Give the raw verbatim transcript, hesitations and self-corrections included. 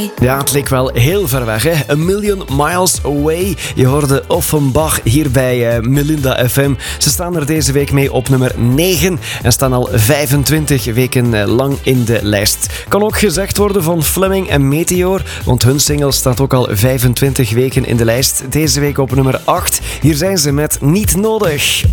away. Ja, het leek wel heel ver weg, hè? A Million Miles Away. Je hoorde Offenbach hier bij uh, Melinda F M. Ze staan er deze week mee op nummer negen en staan al vijfentwintig weken uh, lang in de lijst. Kan ook gezegd worden van Fleming en Meteor, want hun single staat ook al vijfentwintig weken in de lijst. Deze week op nummer acht. Hier zijn ze met Niet Nodig.